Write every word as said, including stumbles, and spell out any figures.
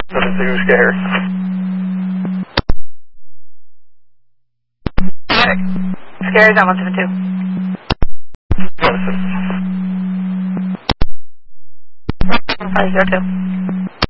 seven two, Scare. Scare is on one seven two. Listen. one five zero two.